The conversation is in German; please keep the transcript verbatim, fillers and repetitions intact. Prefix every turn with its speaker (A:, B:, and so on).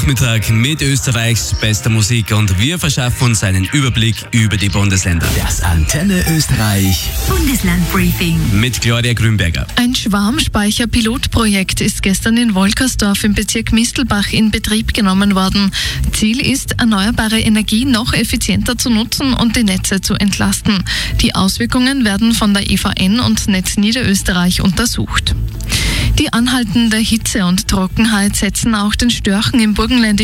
A: Nachmittag mit Österreichs bester Musik und wir verschaffen uns einen Überblick über die Bundesländer.
B: Das Antenne Österreich
C: Bundeslandbriefing
A: mit Gloria Grünberger.
D: Ein Schwarmspeicher-Pilotprojekt ist gestern in Wolkersdorf im Bezirk Mistelbach in Betrieb genommen worden. Ziel ist, erneuerbare Energie noch effizienter zu nutzen und die Netze zu entlasten. Die Auswirkungen werden von der E V N und Netz Niederösterreich untersucht. Die anhaltende Hitze und Trockenheit setzen auch den Störchen im Burgenländischen